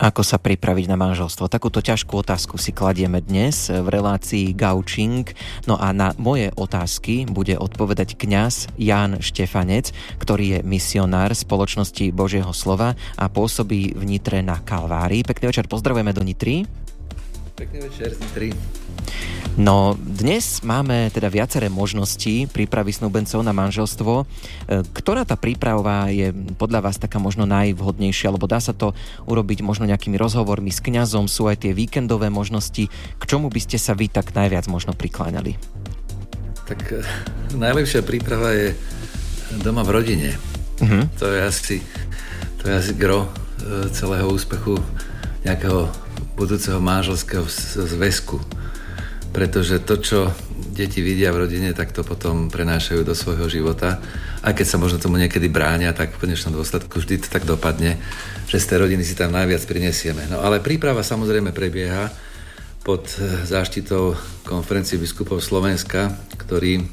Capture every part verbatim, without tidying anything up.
Ako sa pripraviť na manželstvo? Takúto ťažkú otázku si kladieme dnes v relácii Gaučing. No a na moje otázky bude odpovedať kňaz Ján Štefanec, ktorý je misionár Spoločnosti Božieho slova a pôsobí v Nitre na Kalvárii. Pekný večer, pozdravujeme do Nitry. Pekný večer z Nitry. No, dnes máme teda viaceré možnosti prípravy snúbencov na manželstvo. Ktorá tá príprava je podľa vás taká možno najvhodnejšia, alebo dá sa to urobiť možno nejakými rozhovormi s kňazom, sú aj tie víkendové možnosti. K čomu by ste sa vy tak najviac možno prikláňali? Tak najlepšia príprava je doma v rodine. Uh-huh. To je asi, to je asi gro celého úspechu nejakého budúceho manželského zväzku. Pretože to, čo deti vidia v rodine, tak to potom prenášajú do svojho života. Aj keď sa možno tomu niekedy bránia, tak v konečnom dôsledku vždy to tak dopadne, že z tej rodiny si tam najviac prinesieme. No ale príprava samozrejme prebieha pod záštitou Konferencie biskupov Slovenska, ktorí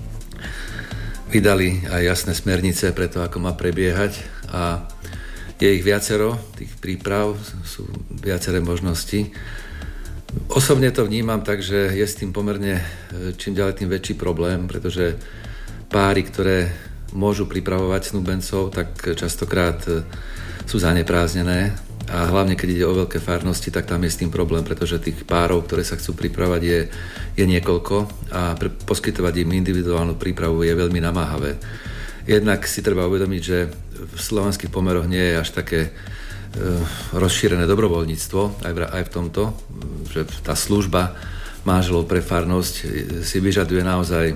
vydali aj jasné smernice pre to, ako má prebiehať, a je ich viacero, tých príprav, sú viaceré možnosti. Osobne to vnímam tak, že je s tým pomerne čím ďalej tým väčší problém, pretože páry, ktoré môžu pripravovať snúbencov, tak častokrát sú zaneprázdnené, a hlavne keď ide o veľké farnosti, tak tam je s tým problém, pretože tých párov, ktoré sa chcú pripravať, je, je niekoľko a pre, poskytovať im individuálnu prípravu je veľmi namáhavé. Jednak si treba uvedomiť, že v slovenských pomeroch nie je až také rozšírené dobrovoľníctvo aj v, aj v tomto, že tá služba manželov pre farnosť si vyžaduje naozaj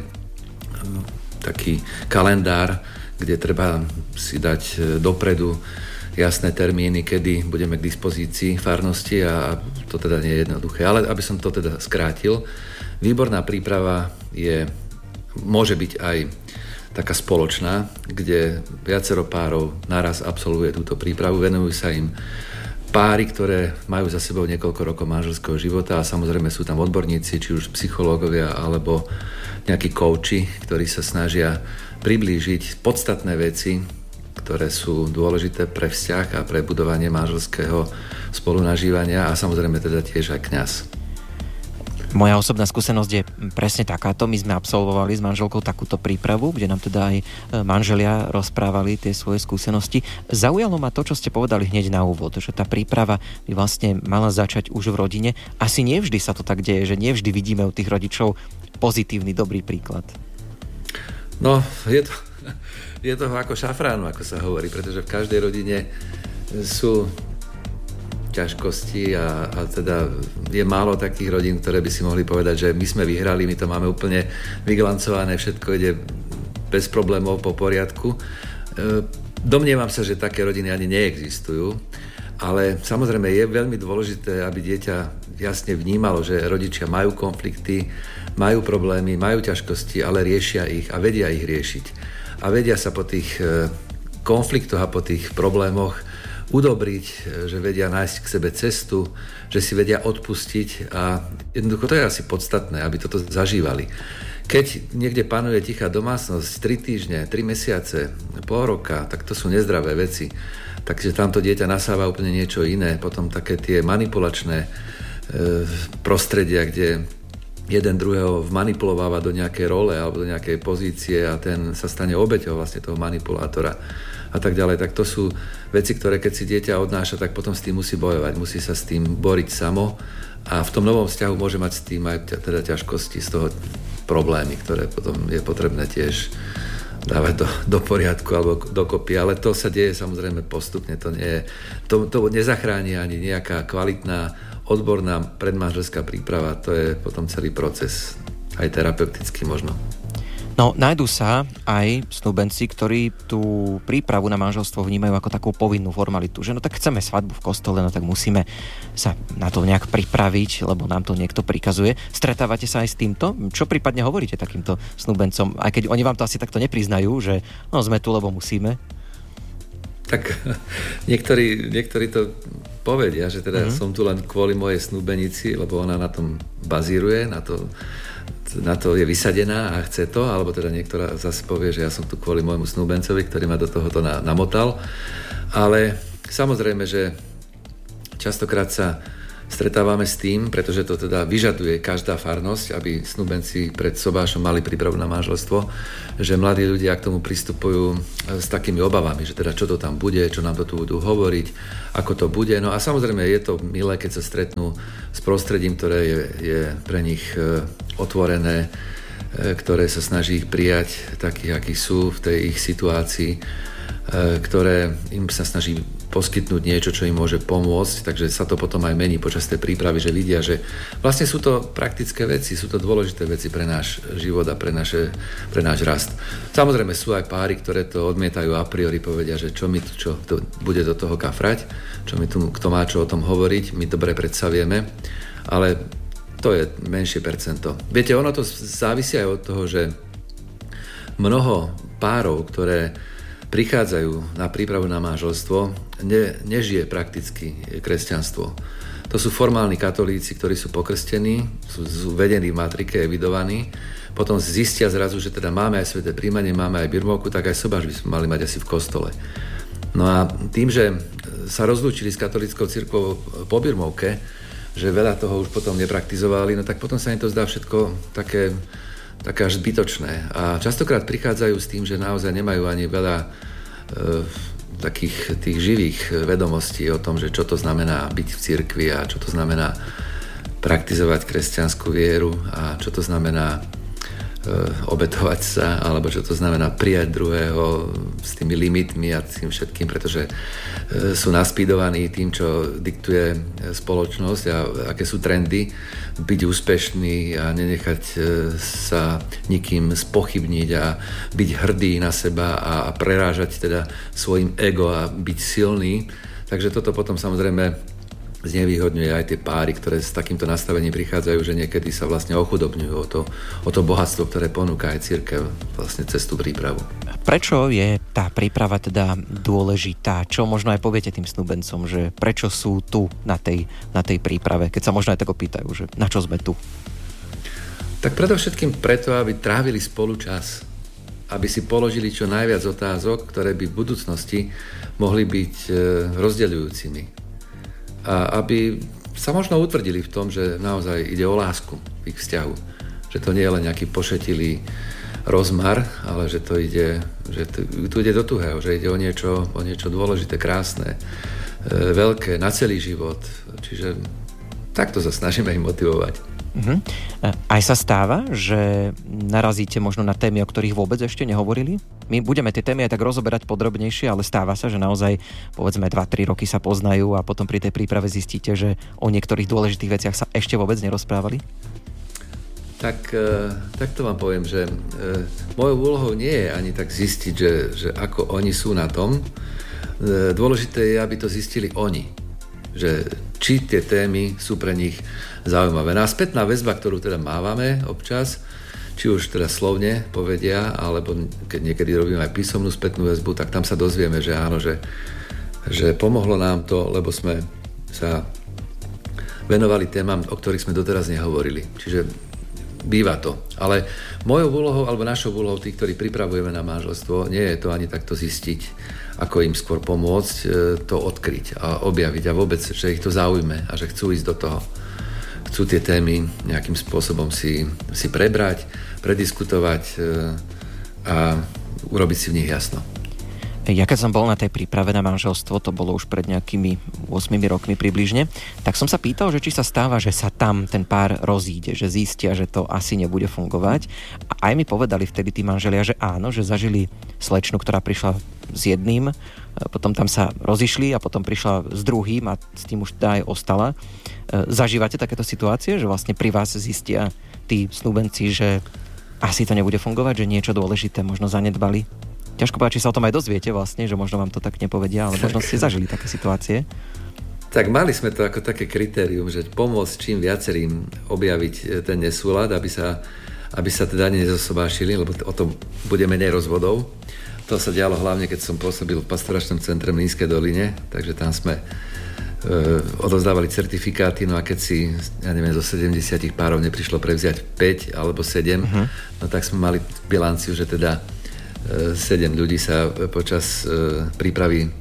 taký kalendár, kde treba si dať dopredu jasné termíny, kedy budeme k dispozícii farnosti, a to teda nie je jednoduché. Ale aby som to teda skrátil, výborná príprava je, môže byť aj taká spoločná, kde viacero párov naraz absolvuje túto prípravu, venujú sa im páry, ktoré majú za sebou niekoľko rokov manželského života, a samozrejme sú tam odborníci, či už psychológovia alebo nejakí kouči, ktorí sa snažia priblížiť podstatné veci, ktoré sú dôležité pre vzťah a pre budovanie manželského spolunažívania, a samozrejme teda tiež aj kňaz. Moja osobná skúsenosť je presne takáto. My sme absolvovali s manželkou takúto prípravu, kde nám teda aj manželia rozprávali tie svoje skúsenosti. Zaujalo ma to, čo ste povedali hneď na úvod, že tá príprava by vlastne mala začať už v rodine. Asi nevždy sa to tak deje, že nevždy vidíme u tých rodičov pozitívny, dobrý príklad. No, je to, je to ako šafránu, ako sa hovorí, pretože v každej rodine sú ťažkosti, a, a teda je málo takých rodín, ktoré by si mohli povedať, že my sme vyhrali, my to máme úplne vyglancované, všetko ide bez problémov, po poriadku. E, domnievam sa, že také rodiny ani neexistujú, ale samozrejme je veľmi dôležité, aby dieťa jasne vnímalo, že rodičia majú konflikty, majú problémy, majú ťažkosti, ale riešia ich a vedia ich riešiť. A vedia sa po tých e, konfliktoch a po tých problémoch udobriť, že vedia nájsť k sebe cestu, že si vedia odpustiť, a jednoducho to je asi podstatné, aby toto zažívali. Keď niekde panuje tichá domácnosť tri týždne, tri mesiace, pol roka, tak to sú nezdravé veci. Takže tamto dieťa nasáva úplne niečo iné. Potom také tie manipulačné e, prostredia, kde jeden druhého vmanipulováva do nejakej role alebo do nejakej pozície, a ten sa stane obeťou vlastne toho manipulátora a tak ďalej. Tak to sú veci, ktoré keď si dieťa odnáša, tak potom s tým musí bojovať, musí sa s tým boriť samo, a v tom novom vzťahu môže mať s tým aj teda ťažkosti, z toho problémy, ktoré potom je potrebné tiež dávať do, do poriadku alebo dokopy, ale to sa deje samozrejme postupne, to nie je, to, to nezachráni ani nejaká kvalitná odborná predmanželská príprava, to je potom celý proces, aj terapeutický možno. No, nájdú sa aj snúbenci, ktorí tú prípravu na manželstvo vnímajú ako takú povinnú formalitu, že no tak chceme svadbu v kostole, no tak musíme sa na to nejak pripraviť, lebo nám to niekto prikazuje. Stretávate sa aj s týmto? Čo prípadne hovoríte takýmto snúbencom? Aj keď oni vám to asi takto nepriznajú, že no sme tu, lebo musíme. Tak niektorí, niektorí to povedia, že teda mm-hmm. som tu len kvôli mojej snúbenici, lebo ona na tom bazíruje, na to na to je vysadená a chce to, alebo teda niektorá zase povie, že ja som tu kvôli môjmu snúbencovi, ktorý ma do tohoto namotal. Ale samozrejme, že častokrát sa stretávame s tým, pretože to teda vyžaduje každá farnosť, aby snúbenci pred sobášom mali prípravu na manželstvo, že mladí ľudia k tomu pristupujú s takými obavami, že teda čo to tam bude, čo nám to tu budú hovoriť, ako to bude. No a samozrejme je to milé, keď sa stretnú s prostredím, ktoré je, je pre nich otvorené, ktoré sa snaží ich prijať takých, akí sú v tej ich situácii, ktoré im sa snaží poskytnúť niečo, čo im môže pomôcť, takže sa to potom aj mení počas tej prípravy, že vidia, že vlastne sú to praktické veci, sú to dôležité veci pre náš život a pre, naše, pre náš rast. Samozrejme sú aj páry, ktoré to odmietajú a priori, povedia, že čo mi čo to bude do toho kafrať, čo mi tu, kto má čo o tom hovoriť, my dobre predsa vieme, ale to je menšie percento. Viete, ono to závisí aj od toho, že mnoho párov, ktoré prichádzajú na prípravu na manželstvo, ne, nežije prakticky kresťanstvo. To sú formálni katolíci, ktorí sú pokrstení, sú, sú vedení v matrike, evidovaní, potom zistia zrazu, že teda máme aj sväté príjmanie, máme aj birmovku, tak aj sobáš by sme mali mať asi v kostole. No a tým, že sa rozlúčili s katolíckou cirkvou po birmovke, že veľa toho už potom nepraktizovali, no tak potom sa im to zdá všetko také také až zbytočné. A častokrát prichádzajú s tým, že naozaj nemajú ani veľa e, takých tých živých vedomostí o tom, že čo to znamená byť v cirkvi a čo to znamená praktizovať kresťanskú vieru a čo to znamená e, obetovať sa, alebo čo to znamená prijať druhého s tými limitmi a tým všetkým, pretože e, sú naspídovaní tým, čo diktuje spoločnosť a aké sú trendy, byť úspešný a nenechať sa nikým spochybniť a byť hrdý na seba a prerážať teda svojim ego a byť silný. Takže toto potom samozrejme znevýhodňuje aj tie páry, ktoré s takýmto nastavením prichádzajú, že niekedy sa vlastne ochudobňujú o to, o to bohatstvo, ktoré ponúka aj cirkev vlastne cez tú prípravu. Prečo je tá príprava teda dôležitá? Čo možno aj poviete tým snúbencom, že prečo sú tu na tej, na tej príprave, keď sa možno aj tak opýtajú, že na čo sme tu? Tak predovšetkým preto, aby trávili spolu čas, aby si položili čo najviac otázok, ktoré by v budúcnosti mohli byť rozdeľujúcimi. A aby sa možno utvrdili v tom, že naozaj ide o lásku v ich vzťahu. Že to nie je len nejaký pošetilý rozmar, ale že to ide, že to, tu ide do tuhého, že ide o niečo, o niečo dôležité, krásne, e, veľké, na celý život. Čiže takto sa snažíme ich motivovať. Uh-huh. Aj sa stáva, že narazíte možno na témy, o ktorých vôbec ešte nehovorili? My budeme tie témy aj tak rozoberať podrobnejšie, ale stáva sa, že naozaj povedzme dva tri roky sa poznajú a potom pri tej príprave zistíte, že o niektorých dôležitých veciach sa ešte vôbec nerozprávali? Tak, tak to vám poviem, že mojou úlohou nie je ani tak zistiť, že, že ako oni sú na tom. Dôležité je, aby to zistili oni. Že či tie témy sú pre nich zaujímavé. No a spätná väzba, ktorú teda mávame občas, či už teda slovne povedia, alebo keď niekedy robíme aj písomnú spätnú väzbu, tak tam sa dozvieme, že áno, že, že pomohlo nám to, lebo sme sa venovali témam, o ktorých sme doteraz nehovorili. Čiže býva to. Ale mojou úlohou, alebo našou úlohou tých, ktorí pripravujeme na manželstvo, nie je to ani takto zistiť, ako im skôr pomôcť to odkryť a objaviť a vôbec, že ich to zaujme a že chcú ísť do toho. Chcú tie témy nejakým spôsobom si, si prebrať, prediskutovať a urobiť si v nich jasno. Ja keď som bol na tej príprave na manželstvo, to bolo už pred nejakými ôsmimi rokmi približne, tak som sa pýtal, že či sa stáva, že sa tam ten pár rozíde, že zistia, že to asi nebude fungovať. A aj mi povedali vtedy tí manželia, že áno, že zažili slečnu, ktorá prišla s jedným, potom tam sa rozišli a potom prišla s druhým a s tým už aj ostala. Zažívate takéto situácie, že vlastne pri vás zistia tí snúbenci, že asi to nebude fungovať, že niečo dôležité možno zanedbali? Ťažko povedať, či sa o tom aj dozviete vlastne, že možno vám to tak nepovedia, ale možno ste zažili také situácie. Tak mali sme to ako také kritérium, že pomôcť čím viacerým objaviť ten nesúlad, aby sa, aby sa teda nezosobášili, lebo o tom bude menej rozvodov. To sa dialo hlavne, keď som pôsobil v pastoračnom centre v Mlynskej doline, takže tam sme e, odovzdávali certifikáty, no a keď si, ja neviem, zo sedemdesiat párov neprišlo prevziať päť alebo sedem, uh-huh. no tak sme mali bilanciu, že teda sedem ľudí sa počas prípravy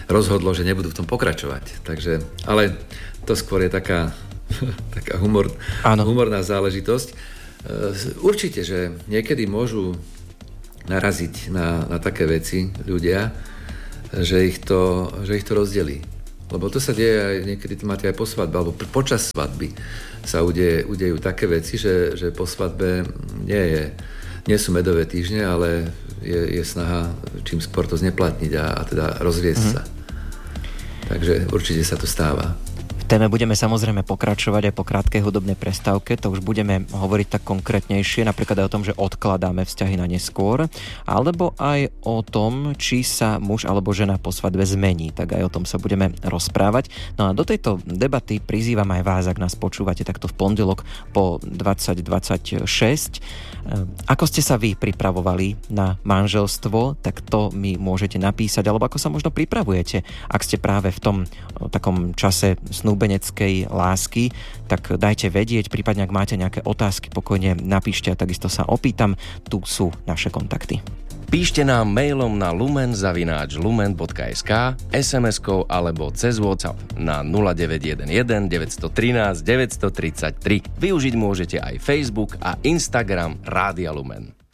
rozhodlo, že nebudú v tom pokračovať. Takže, ale to skôr je taká, taká humor, humorná záležitosť. Určite, že niekedy môžu naraziť na, na také veci ľudia, že ich to, že ich to rozdelí. Lebo to sa deje aj, niekedy to máte aj po svadbe, alebo počas svadby sa udeje, udejú také veci, že, že po svadbe nie, je, nie sú medové týždne, ale je, je snaha čím skôr to zneplatniť a, a teda rozviesť mm-hmm. sa. Takže určite sa to stáva. V téme budeme samozrejme pokračovať aj po krátkej hudobnej prestávke, to už budeme hovoriť tak konkrétnejšie, napríklad aj o tom, že odkladáme vzťahy na neskôr, alebo aj o tom, či sa muž alebo žena po svadbe zmení, tak aj o tom sa budeme rozprávať. No a do tejto debaty prizývam aj vás, ak nás počúvate takto v pondelok po dvadsať dvadsaťšesť. Ako ste sa vy pripravovali na manželstvo, tak to mi môžete napísať, alebo ako sa možno pripravujete, ak ste práve v tom takom čase snúbeneckej lásky, tak dajte vedieť, prípadne ak máte nejaké otázky, pokojne napíšte a takisto sa opýtam, tu sú naše kontakty. Píšte nám mailom na lumen zavináč lumen bodka es ká, es em eskou alebo cez WhatsApp na nula deväť jeden jeden deväť jedna tri deväť tri tri. Využiť môžete aj Facebook a Instagram Rádia Lumen.